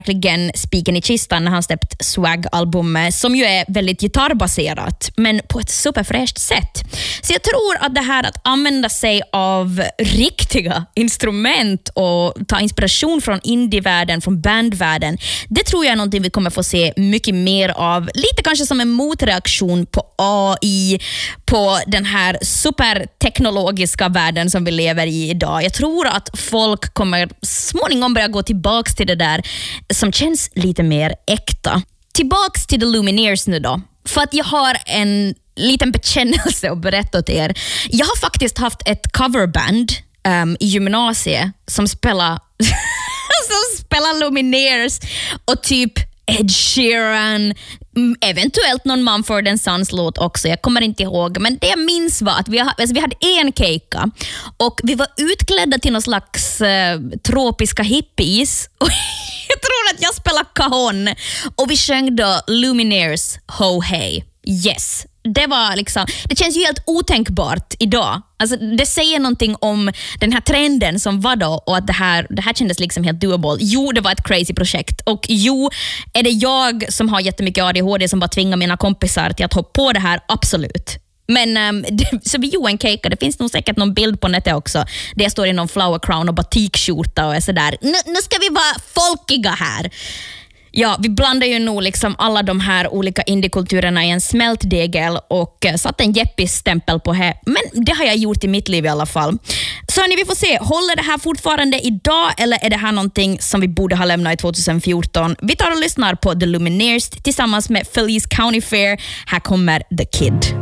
verkligen spiken i kistan när han släppt Swag-album som ju är väldigt gitarrbaserat men på ett superfräscht sätt. Så jag tror att det här att använda sig av riktiga instrument och ta inspiration från indievärlden, från bandvärlden, det tror jag är någonting vi kommer få se mycket mer av. Lite kanske som en motreaktion på AI, på den här superteknologiska världen som vi lever i idag. Jag tror att folk kommer småningom börja gå tillbaks till det där som känns lite mer äkta. Tillbaks till The Lumineers nu då. För att jag har en liten bekännelse att berätta åt er. Jag har faktiskt haft ett coverband i gymnasiet som spelar Lumineers och typ Ed Sheeran, eventuellt någon Mumford & Sons låt också, jag kommer inte ihåg, men det jag minns var att vi hade en kejka och vi var utklädda till någon slags tropiska hippies och jag tror att jag spelade cajon och vi sjöng då Lumineers Ho Hey. Yes, det var liksom, det känns ju helt otänkbart idag. Alltså det säger någonting om den här trenden som var då och att det här kändes liksom helt doable. Jo, det var ett crazy projekt och jo, är det jag som har jättemycket ADHD som bara tvingar mina kompisar till att hoppa på det här? Absolut. Men så vi gjorde en cake, det finns nog säkert någon bild på nätet också där jag står i någon flower crown och batikskjorta och är sådär, nu ska vi vara folkiga här. Ja, vi blandar ju nog liksom alla de här olika indiekulturerna i en smältdegel och satt en Jeppis-stämpel på det. Men det har jag gjort i mitt liv i alla fall. Så hörni, vi får se. Håller det här fortfarande idag eller är det här någonting som vi borde ha lämnat i 2014? Vi tar och lyssnar på The Lumineers tillsammans med Feliz County Fair. Här kommer The Kid.